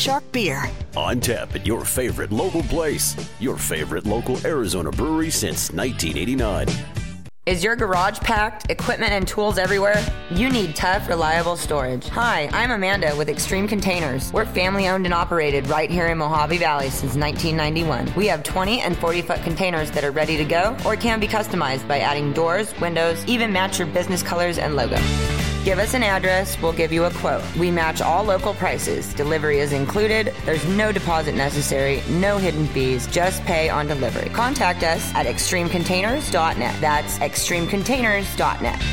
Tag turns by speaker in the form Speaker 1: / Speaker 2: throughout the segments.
Speaker 1: Shark Beer.
Speaker 2: On tap at your favorite local place. Your favorite local Arizona brewery since 1989.
Speaker 3: Is your garage packed? Equipment and tools everywhere? You need tough, reliable storage. Hi, I'm Amanda with Extreme Containers. We're family owned and operated right here in Mojave Valley since 1991. We have 20 and 40-foot containers that are ready to go or can be customized by adding doors, windows, even match your business colors and logo. Give us an address, we'll give you a quote. We match all local prices. Delivery is included. There's no deposit necessary, no hidden fees, just pay on delivery. Contact us at extremecontainers.net. That's extremecontainers.net.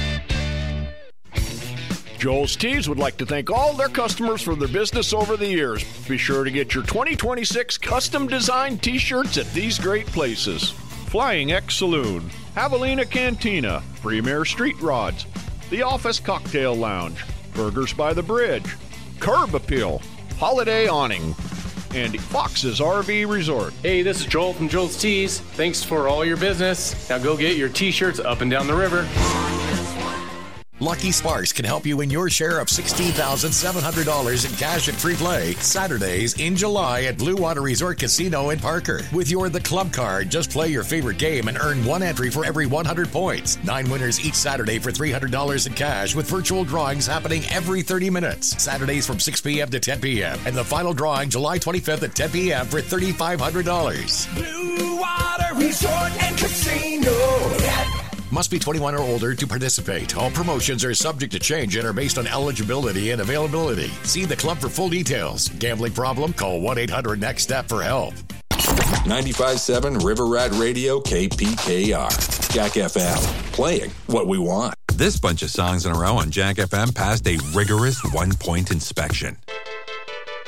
Speaker 4: Joel's Tees would like to thank all their customers for their business over the years. Be sure to get your 2026 custom designed t-shirts at these great places. Flying X Saloon, Javelina Cantina, Premier Street Rods, The Office Cocktail Lounge, Burgers by the Bridge, Curb Appeal, Holiday Awning, and Fox's RV Resort.
Speaker 5: Hey, this is Joel from Joel's Tees. Thanks for all your business. Now go get your t-shirts up and down the river.
Speaker 6: Lucky Sparks can help you win your share of $16,700 in cash and free play Saturdays in July at Blue Water Resort Casino in Parker. With your The Club card, just play your favorite game and earn one entry for every 100 points. 9 winners each Saturday for $300 in cash with virtual drawings happening every 30 minutes. Saturdays from 6 p.m. to 10 p.m. And the final drawing July 25th at 10 p.m. for $3,500.
Speaker 7: Blue Water Resort and Casino.
Speaker 6: Must be 21 or older to participate. All promotions are subject to change and are based on eligibility and availability. See the club for full details. Gambling problem? Call 1-800-NEXT-STEP for help.
Speaker 8: 95.7 River Rat Radio KPKR. Jack FM. Playing what we want.
Speaker 9: This bunch of songs in a row on Jack FM passed a rigorous one-point inspection.